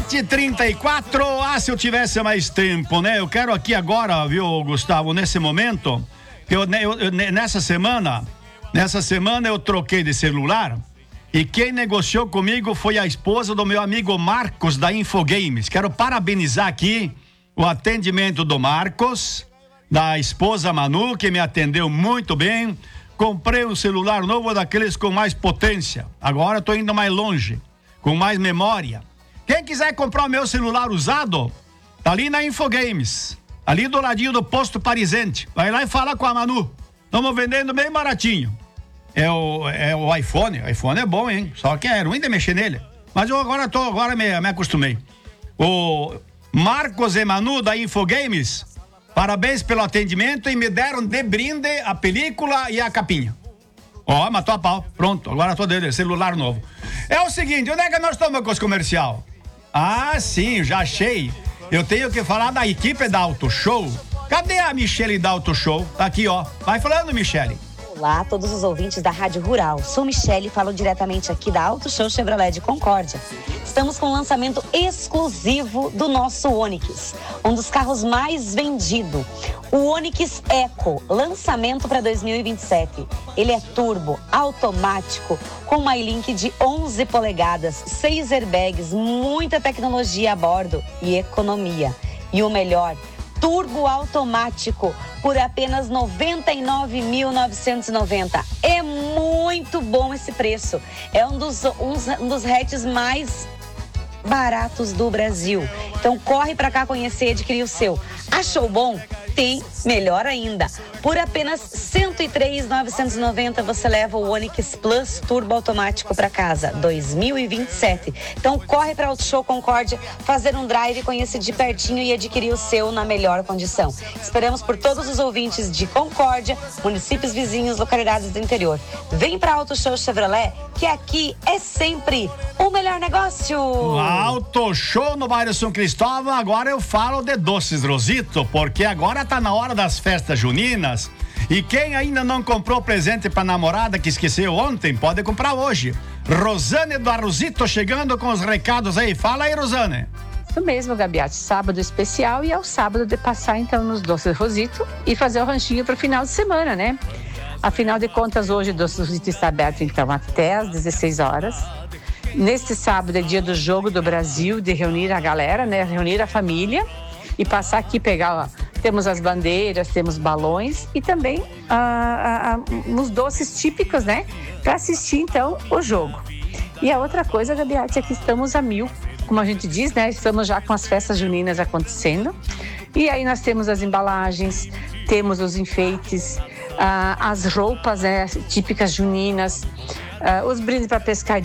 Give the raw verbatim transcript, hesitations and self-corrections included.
sete e trinta e quatro. Ah, se eu tivesse mais tempo, né? Eu quero aqui agora, viu, Gustavo, nesse momento, eu, eu, eu, nessa semana, nessa semana eu troquei de celular e quem negociou comigo foi a esposa do meu amigo Marcos da Infogames. Quero parabenizar aqui o atendimento do Marcos, da esposa Manu, que me atendeu muito bem. Comprei um celular novo daqueles com mais potência. Agora estou indo mais longe, com mais memória. Quem quiser comprar o meu celular usado, tá ali na Infogames, ali do ladinho do posto Parisente. Vai lá e fala com a Manu. Estamos vendendo bem baratinho. É o, é o iPhone. O iPhone é bom, hein? Só que é ruim de mexer nele. Mas eu agora tô, agora me, me acostumei. O Marcos e Manu da Infogames, parabéns pelo atendimento e me deram de brinde a película e a capinha. Ó, oh, matou a pau. Pronto, agora tô dele, celular novo. É o seguinte, onde é que nós estamos com os comercial? Ah, sim, já achei. Eu tenho que falar da equipe da Auto Show. Cadê a Michele da Auto Show? Tá aqui, ó. Vai falando, Michele. Olá a todos os ouvintes da Rádio Rural. Sou Michele e falo diretamente aqui da Auto Show Chevrolet de Concórdia. Estamos com o lançamento exclusivo do nosso Onix, um dos carros mais vendidos. O Onix Eco, lançamento para dois mil e vinte e sete. Ele é turbo, automático, com MyLink de onze polegadas, seis airbags, muita tecnologia a bordo e economia. E o melhor, turbo automático por apenas noventa e nove mil novecentos e noventa. É muito bom esse preço. É um dos, um, um dos hatches mais baratos do Brasil. Então corre pra cá conhecer e adquirir o seu. Achou bom? Tem melhor ainda. Por apenas cento e três mil novecentos e noventa você leva o Onix Plus Turbo Automático para casa, dois mil e vinte e sete. Então corre para o Auto Show Concórdia, fazer um drive, conhecer de pertinho e adquirir o seu na melhor condição. Esperamos por todos os ouvintes de Concórdia, municípios vizinhos, localidades do interior. Vem para Auto Show Chevrolet, que aqui é sempre o melhor negócio. Auto Show no bairro São Cristóvão. Agora eu falo de doces Rosito, porque agora tá na hora das festas juninas. E quem ainda não comprou presente pra namorada que esqueceu ontem, pode comprar hoje. Rosane do Arrozito chegando com os recados aí. Fala aí, Rosane. Isso mesmo, Gabiati. Sábado especial e é o sábado de passar então nos doces Rosito e fazer o ranchinho pro final de semana, né? Afinal de contas, hoje o Doces Rosito está aberto então até às dezesseis horas. Neste sábado é dia do Jogo do Brasil, de reunir a galera, né? Reunir a família e passar aqui, pegar, ó, temos as bandeiras, temos balões e também ah, ah, os doces típicos, né? Para assistir então o jogo. E a outra coisa, Gabiati, é que estamos a mil, como a gente diz, né? Estamos já com as festas juninas acontecendo. E aí nós temos as embalagens, temos os enfeites, ah, as roupas, né, típicas juninas, ah, os brindes para pescar